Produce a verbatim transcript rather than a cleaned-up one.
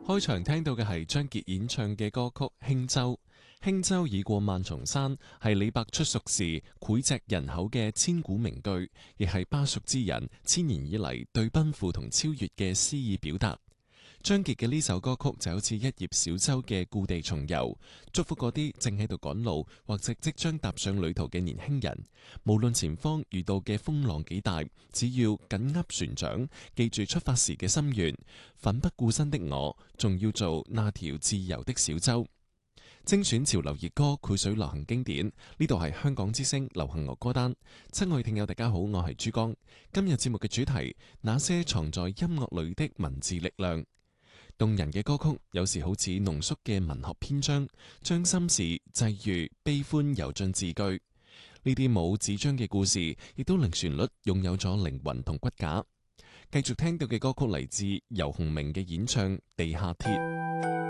開場聽到嘅係張傑演唱嘅歌曲《輕舟》，輕舟已過萬重山係李白出蜀時膾炙人口嘅千古名句，亦係巴蜀之人千年以嚟對奔赴同超越嘅詩意表達。張傑嘅呢首歌曲就好似一葉小舟嘅故地重遊，祝福嗰啲正喺度趕路或者即將踏上旅途嘅年輕人，無論前方遇到嘅風浪幾大，只要緊握船槳，記住出發時嘅心願，奮不顧身的我，仲要做那條自由的小舟。精選潮流熱歌，繪水流行經典，呢度係香港之聲流行樂歌單。親愛聽友大家好，我係珠江。今日節目嘅主題，那些藏在音樂裏的文字力量。動人嘅歌曲有時好似濃縮嘅文學篇章，將心事、際遇、悲歡揉進字句。呢啲冇紙張嘅故事，亦都令旋律擁有咗靈魂同骨架。繼續聽到嘅歌曲嚟自游鴻明嘅演唱《地下鐵》。